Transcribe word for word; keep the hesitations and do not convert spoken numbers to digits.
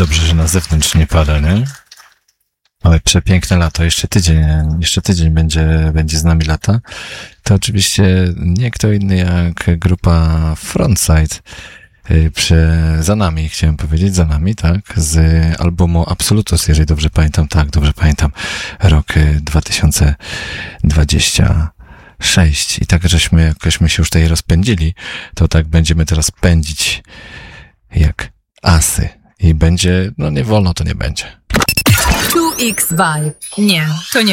Dobrze, że na zewnątrz nie pada, nie? Ale przepiękne lato, jeszcze tydzień, jeszcze tydzień będzie, będzie z nami lata. To oczywiście nie kto inny jak grupa Frontside. Przy, za nami, chciałem powiedzieć, za nami, tak, z albumu Absolutus, jeżeli dobrze pamiętam, tak, dobrze pamiętam, rok dwa tysiące dwudziesty szósty. I tak, żeśmy, jakośmy się już tutaj rozpędzili, to tak będziemy teraz pędzić jak asy. I będzie, no nie wolno, to nie będzie. two X Vibe. Nie, to nie